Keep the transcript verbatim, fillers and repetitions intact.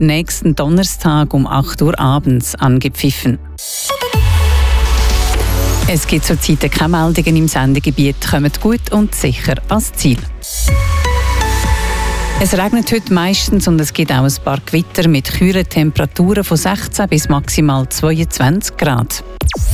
nächsten Donnerstag um acht Uhr abends angepfiffen. Es gibt zurzeit keine Meldungen im Sendegebiet. Kommt gut und sicher ans Ziel. Es regnet heute meistens und es gibt auch ein paar Gewitter mit kühlen Temperaturen von sechzehn bis maximal zweiundzwanzig Grad.